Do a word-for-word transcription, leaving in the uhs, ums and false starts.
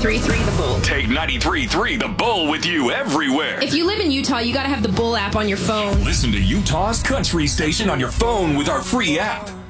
ninety-three point three The Bull. Take ninety-three point three The Bull with you everywhere. If you live in Utah, you got to have the Bull app on your phone. Listen to Utah's country station on your phone with our free app.